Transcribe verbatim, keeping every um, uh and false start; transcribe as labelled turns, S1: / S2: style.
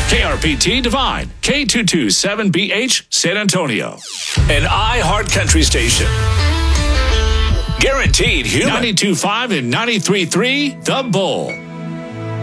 S1: K R P T Divine, K two two seven B H, San Antonio. An iHeart Country station. Guaranteed human. ninety-two point five and ninety-three point three, The Bull.